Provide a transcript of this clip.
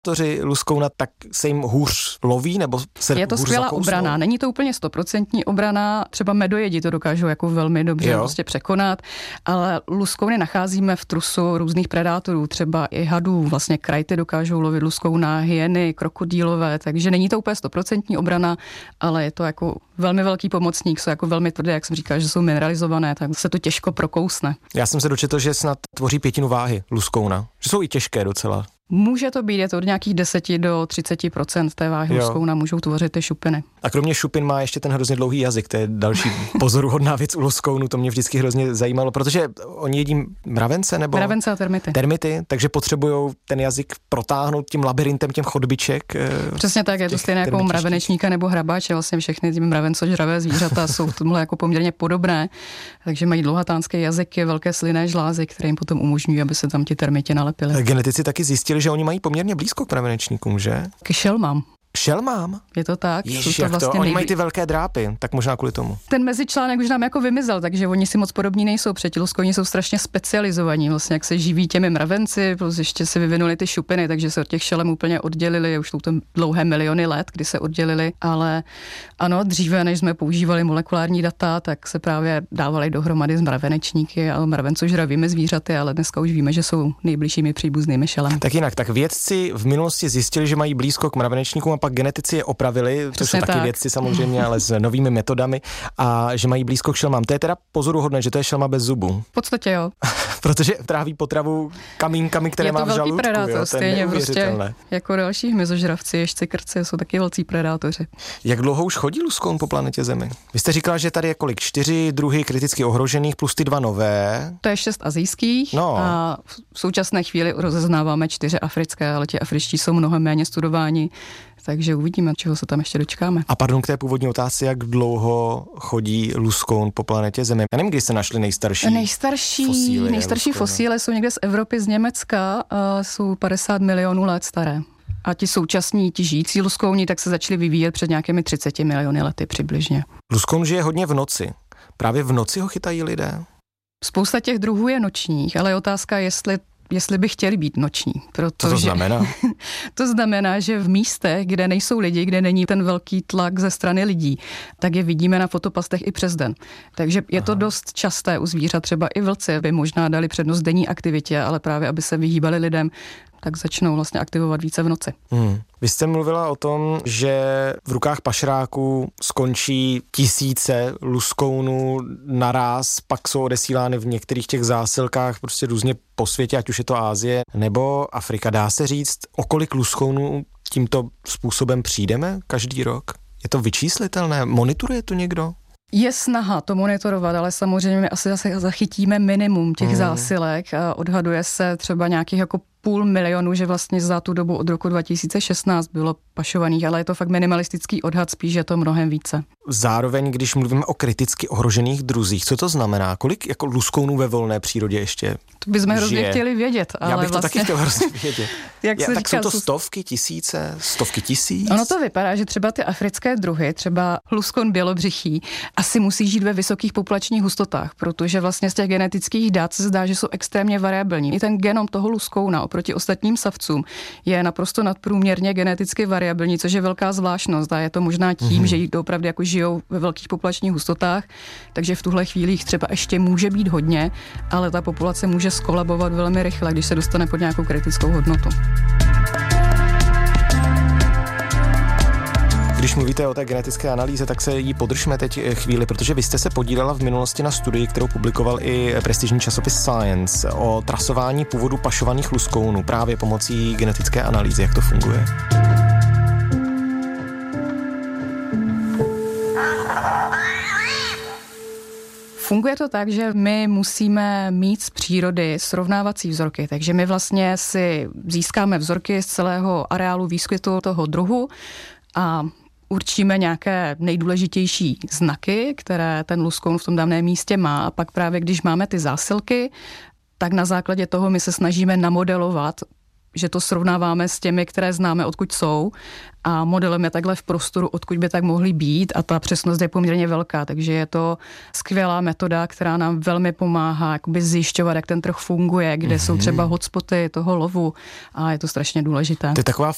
predátoři luskouna, tak se jim hůř loví, nebo se je to hůř skvělá zakousnou? obrana. Není to úplně 100% obrana, třeba medojedi to dokážou jako velmi dobře prostě překonat, ale luskouny nacházíme v trusu různých predátorů, třeba i hadů, vlastně krajty dokážou lovit luskouna, hyeny, krokodýlové, takže není to úplně 100% obrana, ale je to jako velmi velký pomocník, jsou jako velmi tvrdé, jak jsem říkal, že jsou mineralizované, tak se to těžko prokousne. Já jsem se dočetl, že snad tvoří 1/5 váhy luskouna, že jsou i těžké docela. Může to být, je to od nějakých 10 do 30% té váhy luskouna můžou tvořit ty šupiny. A kromě šupin má ještě ten hrozně dlouhý jazyk, to je další pozoruhodná věc u luskounu, to mě vždycky hrozně zajímalo, protože oni jedí mravence nebo... Mravence a termity. Termity, takže potřebujou ten jazyk protáhnout tím labirintem těch chodbiček. Přesně tak, je to stejné jako mravenečníka nebo hrabáče, vlastně všechny ty mravencožravé zvířata jsou v tomhle jako poměrně podobné, takže mají dlouhatánské jazyky, velké slynné žlázy, které jim potom umožňují, aby se tam ti termiti nalepili. Genetici taky zjistili, že oni mají poměrně blízko k mravenečníkům, že? K šelmám. Šelmám? Je to tak. Ježiš, to vlastně Oni mají ty velké drápy, tak možná kvůli tomu. Ten mezičlánek už nám jako vymizel, takže oni si moc podobní nejsou, protože luskouni jsou strašně specializovaní, vlastně jak se živí těmi mravenci, plus ještě se vyvinuli ty šupiny, takže se od těch šelem úplně oddělili, už jsou to dlouhé miliony let, kdy se oddělili, ale ano, dříve, než jsme používali molekulární data, tak se právě dávali dohromady s mravenečníky a mravencožravými zvířaty, ale dneska už víme, že jsou nejbližšími příbuznými šelem. Tak jinak, tak vědci v minulosti zjistili, že mají blízko k mravenečníkům, pak genetici je opravili, to jsou taky vědci samozřejmě, ale s novými metodami, a že mají blízko k šelmám. To je teda pozoruhodné, že to je šelma bez zubů. V podstatě jo. Protože tráví potravu kamínkami, které má v žaludku. Je to velký predátor, stejně prostě jako další hmyzožravci, ježci, krci, jsou taky velcí predátoři. Jak dlouho už chodí luskoun po planetě Zemi? Vy jste říkala, že tady je kolik? 4 druhy kriticky ohrožených plus ty 2 nové. To je 6 asijských a v současné chvíli rozeznáváme 4 africké, ale ti afričtí jsou mnohem méně studováni. Takže uvidíme, čeho se tam ještě dočkáme. A pardon, k té původní otázce, jak dlouho chodí luskoun po planetě Zemi? Já nevím, kdy se našli nejstarší fosíly jsou někde z Evropy, z Německa, jsou 50 milionů let staré. A ti současní, ti žijící luskouni, tak se začali vyvíjet před nějakými 30 miliony lety přibližně. Luskoun žije hodně v noci. Právě v noci ho chytají lidé? Spousta těch druhů je nočních, ale je otázka, jestli by chtěli být noční. Co to znamená? To znamená, že v místech, kde nejsou lidi, kde není ten velký tlak ze strany lidí, tak je vidíme na fotopastech i přes den. Takže je to dost časté u zvířat, třeba i vlci by možná dali přednost denní aktivitě, ale právě aby se vyhýbali lidem, tak začnou vlastně aktivovat více v noci. Vy jste mluvila o tom, že v rukách pašeráků skončí tisíce luskounů naráz, pak jsou odesílány v některých těch zásilkách prostě různě po světě, ať už je to Asie nebo Afrika. Dá se říct, o kolik luskounů tímto způsobem přijdeme každý rok? Je to vyčíslitelné? Monitoruje to někdo? Je snaha to monitorovat, ale samozřejmě my asi zachytíme minimum těch zásilek a odhaduje se třeba nějakých jako 500 000, že vlastně za tu dobu od roku 2016 bylo pašovaných, ale je to fakt minimalistický odhad, spíš je to mnohem více. Zároveň, když mluvíme o kriticky ohrožených druzích, co to znamená? Kolik jako luskounů ve volné přírodě ještě to bychom hrozně chtěli vědět. Ale já bych vlastně... to taky chtěl hrozně vědět. Tak jsou to stovky tisíc? Ono to vypadá, že třeba ty africké druhy, třeba luskoun bělobřichý, asi musí žít ve vysokých populačních hustotách, protože vlastně z těch genetických dat se zdá, že jsou extrémně variabilní. I ten genom toho luskouna oproti ostatním savcům je naprosto nadprůměrně geneticky variabilní, což je velká zvláštnost. A je to možná tím, že opravdu jako žijou ve velkých populačních hustotách, takže v tuhle chvíli jich třeba ještě může být hodně, ale ta populace může skolabovat velmi rychle, když se dostane pod nějakou kritickou hodnotu. Když mluvíte o té genetické analýze, tak se jí podržme teď chvíli, protože vy jste se podílela v minulosti na studii, kterou publikoval i prestižní časopis Science o trasování původu pašovaných luskounů právě pomocí genetické analýzy. Jak to funguje? Funguje to tak, že my musíme mít z přírody srovnávací vzorky, takže my vlastně si získáme vzorky z celého areálu výskytu toho druhu a určíme nějaké nejdůležitější znaky, které ten luskoun v tom daném místě má, a pak právě když máme ty zásilky, tak na základě toho my se snažíme namodelovat, že to srovnáváme s těmi, které známe, odkud jsou, a modelujeme takhle v prostoru, odkud by tak mohly být, a ta přesnost je poměrně velká, takže je to skvělá metoda, která nám velmi pomáhá jakoby zjišťovat, jak ten trh funguje, kde jsou třeba hotspoty toho lovu, a je to strašně důležité. To je taková